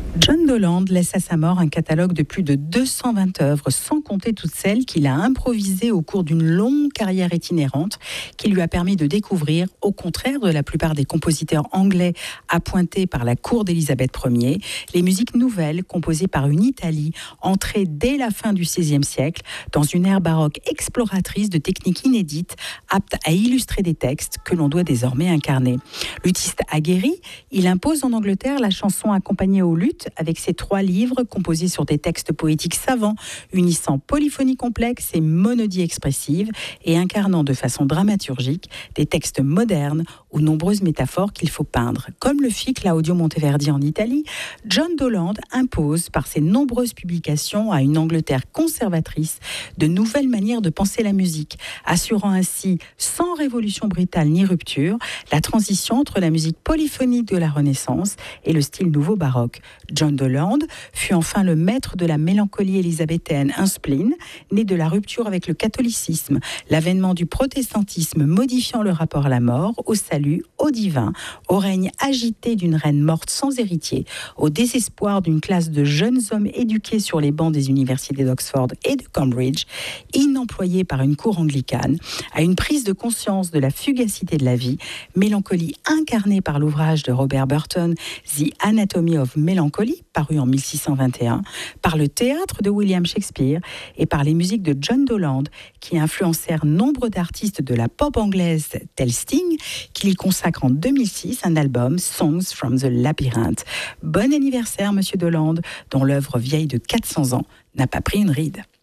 John Doland laisse à sa mort un catalogue de plus de 220 œuvres, sans compter toutes celles qu'il a improvisées au cours d'une longue carrière itinérante qui lui a permis de découvrir, au contraire de la plupart des compositeurs anglais appointés par la cour d'Élisabeth Ier, les musiques nouvelles composées par une Italie entrée dès la fin du XVIe siècle dans une ère baroque exploratrice de techniques inédites, aptes à illustrer des textes que l'on doit désormais incarner. Luthiste aguerri, il impose en Angleterre la chanson accompagnée au luth avec ses 3 livres composés sur des textes poétiques savants, unissant polyphonie complexe et monodie expressive et incarnant de façon dramaturgique des textes modernes aux nombreuses métaphores qu'il faut peindre. Comme le fit Claudio Monteverdi en Italie, John Doland impose par ses nombreuses publications à une Angleterre conservatrice de nouvelles manières de penser la musique, assurant ainsi, sans révolution brutale ni rupture, la transition entre la musique polyphonique de la Renaissance et le style nouveau baroque. John Doland fut enfin le maître de la mélancolie élisabéthaine, un spleen né de la rupture avec le catholicisme, l'avènement du protestantisme modifiant le rapport à la mort, au salut, au divin, au règne agité d'une reine morte sans héritier, au désespoir d'une classe de jeunes hommes éduqués sur les bancs des universités d'Oxford et de Cambridge, inemployés par une cour anglicane, à une prise de conscience de la fugacité de la vie, mélancolie incarnée par l'ouvrage de Robert Burton, The Anatomy of Melancholy, paru en 1621, par le théâtre de William Shakespeare et par les musiques de John Doland, qui influencèrent nombre d'artistes de la pop anglaise tel Sting, qui lui consacre en 2006 un album, Songs from the Labyrinth. Bon anniversaire, Monsieur Doland, dont l'œuvre vieille de 400 ans n'a pas pris une ride.